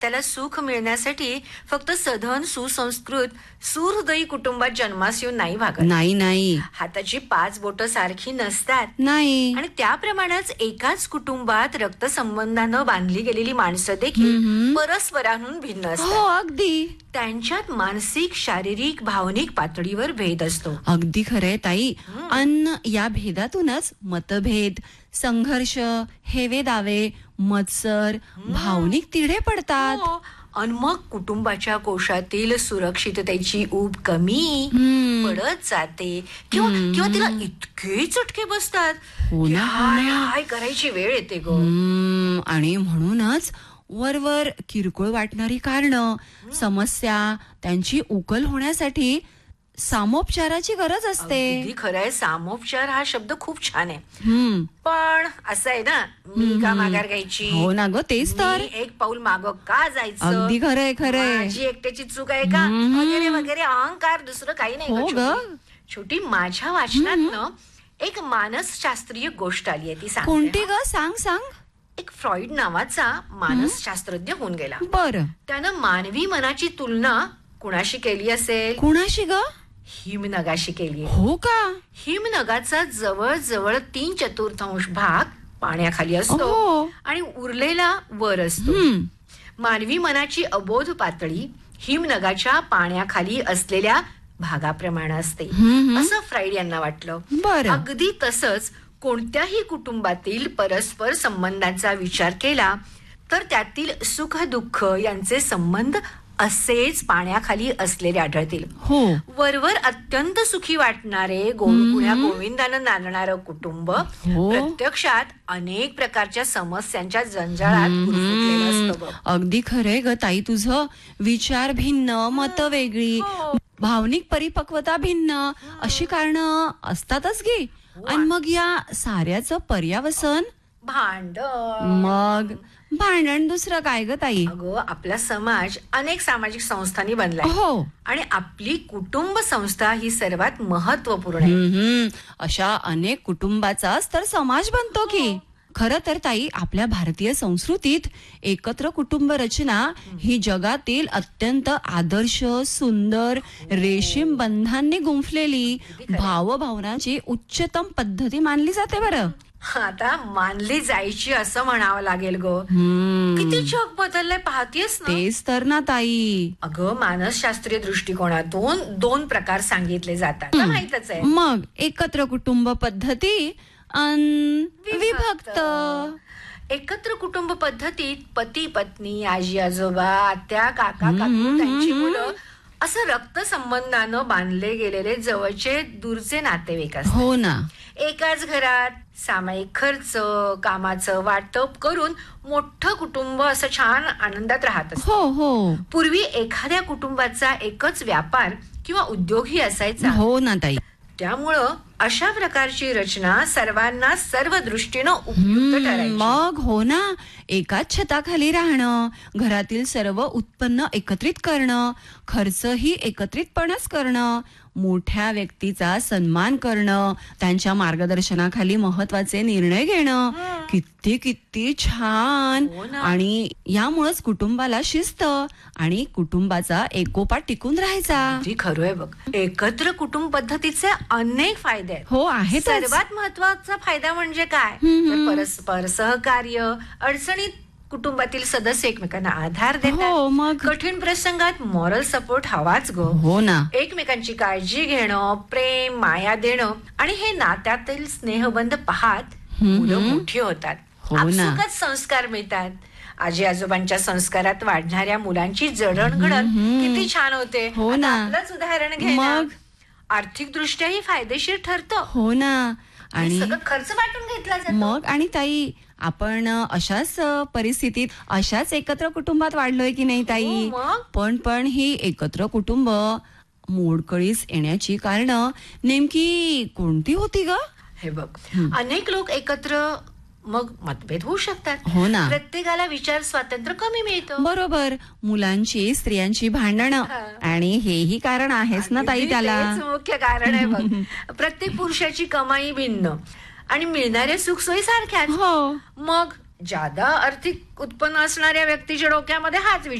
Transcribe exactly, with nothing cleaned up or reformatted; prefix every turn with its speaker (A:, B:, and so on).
A: त्याला सुख मिळण्यासाठी फक्त सधन सुसंस्कृत सुहृदयी कुटुंबात जन्मास येऊन नाही भागत.
B: नाही नाही
A: हाताची पाच बोटं सारखी नसतात.
B: नाही.
A: आणि त्याप्रमाणेच एकाच कुटुंबात रक्तसंबंधानं बांधली गेलेली माणसं देखील परस्परांहून भिन्न
B: हो
A: असतात.
B: अगदी.
A: त्यांच्यात मानसिक, शारीरिक, भावनिक पातळीवर भेद असतो.
B: अगदी खरंय ताई. अन्न या भेदातूनच मतभेद, संघर्ष, हेवे दावे, मत्सर, भावनिक तिढे पडतात.
A: हो. आणि मग कुटुंबाच्या कोशातील सुरक्षिततेची ऊब कमी पडत जाते किंवा किंवा तिला इतके चटके बसतात.
B: हो ना, हो
A: हाय
B: ना.
A: हाय करायची वेळ येते ग.
B: हम्म, आणि म्हणूनच वरवर किरकोळ वाटणारी कारणं, समस्या त्यांची उकल होण्यासाठी सामोपचाराची गरज असते.
A: अगदी खरंय. सामोपचार हा शब्द खूप छान आहे.
B: हम्म.
A: पण असं आहे ना, मी का माघार घ्यायची?
B: हो ना ग, तेच तर.
A: मी एक पाऊल मागं का जायचं?
B: अगदी खरंय खरंय.
A: माझी एकट्याची चूक आहे का? वगैरे वगैरे अहंकार, दुसरं काही नाही
B: हो
A: ग.
B: ग.
A: छोटी. छोटी माझ्या वाचनातनं एक मानसशास्त्रीय गोष्ट आली आहे, ती सांगते.
B: कोणती ग? सांग सांग.
A: एक फ्रॉइड नावाचा मानसशास्त्रज्ञ होऊन गेला.
B: बरं.
A: त्यानं मानवी मनाची तुलना कुणाशी केली असेल?
B: कुणाशी ग?
A: हिमनगाशी केली.
B: हो का?
A: हिमनगाचा जवळजवळ तीन चतुर्थांश भाग पाण्याखाली असतो
B: हो.
A: आणि उरलेला वर असतो. मानवी मनाची अबोध पातळी हिमनगाच्या पाण्याखाली असलेल्या भागाप्रमाणे असते, असं फ्राईड यांना वाटलं.
B: बरं.
A: अगदी तसंच कोणत्याही कुटुंबातील परस्पर संबंधांचा विचार केला तर त्यातील सुख दुःख यांचे संबंध असेच पाण्याखाली असलेले आढळतील.
B: हो.
A: वरवर अत्यंत सुखी वाटणारे गुण्या गोविंदानं नांदणारं कुटुंब प्रत्यक्षात अनेक प्रकारच्या समस्यांच्या जंजाळात गुरफटलेलं असतं बघ.
B: अगदी खरंय ग ताई तुझं. विचार भिन्न, मत वेगळी, भावनिक परिपक्वता भिन्न, अशी कारणं असतातच गे. आणि मग या साऱ्याचं पर्यावसन
A: भांडण.
B: मग भांडण दुसरं काय ग ताई?
A: अगं, आपला समाज अनेक सामाजिक संस्थांनी बनलाय.
B: हो.
A: आणि आपली कुटुंब संस्था ही सर्वात महत्वपूर्ण आहे.
B: अशा अनेक कुटुंबाचाच तर समाज बनतो की. खरं तर ताई, आपल्या भारतीय संस्कृतीत एकत्र कुटुंब रचना ही जगातील अत्यंत आदर्श, सुंदर, रेशीम बंधांनी गुंफलेली भावभावनाची उच्चतम पद्धती मानली जाते. बरं,
A: आता मानली जायची असं म्हणावं लागेल ग. किती जग बदललंय पाहतेस ना.
B: तेच तर ना ताई.
A: अगं, मानसशास्त्रीय दृष्टिकोनातून दोन प्रकार सांगितले जातात, माहितच आहे.
B: मग एकत्र कुटुंब पद्धती आणि विभक्त.
A: एकत्र कुटुंब पद्धतीत पती पत्नी, आजी आजोबा, आत्या, काका काकू, त्यांची मुलं असं रक्त संबंधानं बांधले गेलेले जवळचे दूरचे नातेवाईक असतात.
B: हो ना.
A: एकाच घरात सामायिक खर्च, कामाचं वाटप करून मोठं कुटुंब असं छान आनंदात राहत असतं.
B: हो हो.
A: पूर्वी एखाद्या कुटुंबाचा एकच व्यापार किंवा उद्योगही असायचा.
B: हो ना ताई.
A: त्यामुळं अशा प्रकारची रचना सर्वांना सर्व दृष्टीनं उपयुक्त ठरायची.
B: मग हो ना, एकाच छताखाली राहणं, घरातील सर्व उत्पन्न एकत्रित करणं, खर्चही एकत्रितपणेच करणं, मोठ्या व्यक्तीचा सन्मान करणं, त्यांच्या मार्गदर्शनाखाली महत्वाचे निर्णय घेणं, किती किती छान. आणि यामुळेच कुटुंबाला शिस्त आणि कुटुंबाचा एकोपा टिकून राहायचा.
A: खरं आहे बघ. एकत्र कुटुंब पद्धतीचे अनेक फायदे आहेत.
B: हो आहेत.
A: सर्वात महत्वाचा फायदा म्हणजे काय? परस्पर सहकार्य. अडचणीत कुटुंबातील सदस्य एकमेकांना आधार देतात.
B: हो, मग
A: कठीण प्रसंगात मॉरल सपोर्ट हवाच ग.
B: हो ना.
A: एकमेकांची काळजी घेणं, प्रेम, माया देणं आणि हे नात्यातील स्नेहबंध पाहत मुलं मोठी होतात. आपसुकच संस्कार मिळतात. आजी आजोबांच्या संस्कारात वाढणाऱ्या मुलांची जडणघडण किती छान होते.
B: हो ना.
A: आपलंच उदाहरण घे. मग आर्थिक दृष्ट्याही फायदेशीर ठरतं.
B: हो ना. आणि
A: सगळं खर्च वाटून घेतला जातो.
B: मग आणि ताई, आपण अशाच परिस्थितीत अशाच एकत्र कुटुंबात वाढलोय की नाही ताई? पण पण ही एकत्र कुटुंब मोडकळीस येण्याची कारण नेमकी कोणती होती ग?
A: हे बघ, अनेक लोक एकत्र मग मतभेद होऊ शकतात.
B: हो ना.
A: प्रत्येकाला विचार स्वातंत्र्य कमी मिळतं.
B: बरोबर. मुलांची, स्त्रियांची भांडणं, आणि हेही कारण आहेच ना ताई त्याला.
A: मुख्य कारण आहे बघ. प्रत्येक पुरुषाची कमाई भिन्न आणि मिळणारे सुख सोयी सारख्याच.
B: हो.
A: मग जादा आर्थिक उत्पन्न असणाऱ्या व्यक्तीच्या डोक्यामध्ये हाच विचार